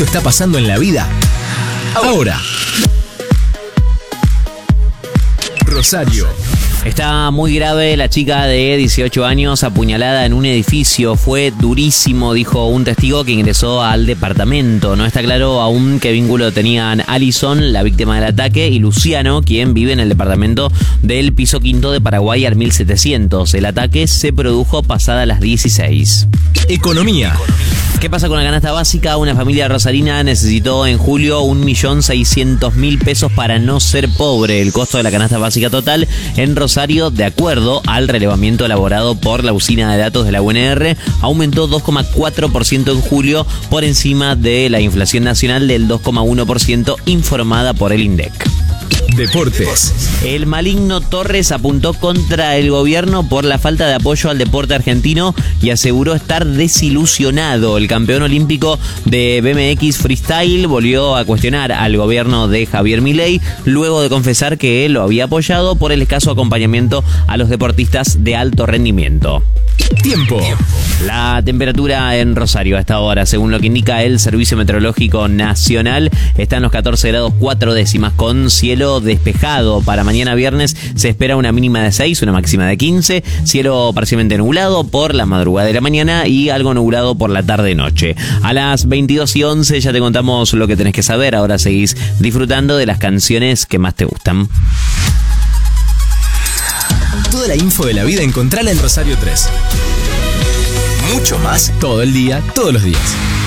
esto está pasando en la vida ahora. Rosario. Está muy grave la chica de 18 años apuñalada en un edificio. Fue durísimo, dijo un testigo que ingresó al departamento. No está claro aún qué vínculo tenían Alison, la víctima del ataque, y Luciano, quien vive en el departamento del piso quinto de Paraguay al 1700. El ataque se produjo pasada las 16. Economía. ¿Qué pasa con la canasta básica? Una familia rosarina necesitó en julio 1.600.000 pesos para no ser pobre. El costo de la canasta básica total en Rosario, de acuerdo al relevamiento elaborado por la usina de datos de la UNR, aumentó 2,4% en julio, por encima de la inflación nacional del 2,1% informada por el INDEC. Deportes. El maligno Torres apuntó contra el gobierno por la falta de apoyo al deporte argentino y aseguró estar desilusionado. El campeón olímpico de BMX Freestyle volvió a cuestionar al gobierno de Javier Milei luego de confesar que él lo había apoyado por el escaso acompañamiento a los deportistas de alto rendimiento. Tiempo. La temperatura en Rosario a esta hora, según lo que indica el Servicio Meteorológico Nacional, está en los 14 grados 4 décimas con cielo despejado. Para mañana viernes se espera una mínima de 6, una máxima de 15, cielo parcialmente nublado por la madrugada de la mañana y algo nublado por la tarde-noche. A las 22:11 ya te contamos lo que tenés que saber. Ahora seguís disfrutando de las canciones que más te gustan. Toda la info de la vida encontrala en Rosario 3. Mucho más todo el día, todos los días.